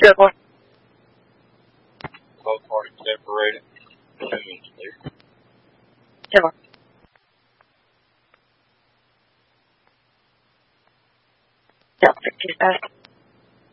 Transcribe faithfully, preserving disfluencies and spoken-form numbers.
Go for it. Both parties separated. Eventually. Go for it. Delta two thousand.